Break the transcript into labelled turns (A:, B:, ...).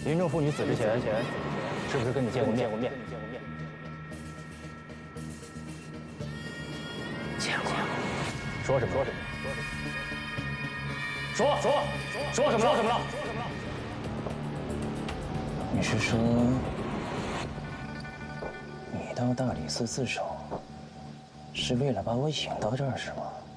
A: 林正父女死之前，是不是跟你见过面？见过。说什么？说什么了？
B: 你是说，你到大理寺自首，是为了把我引到这儿是吗？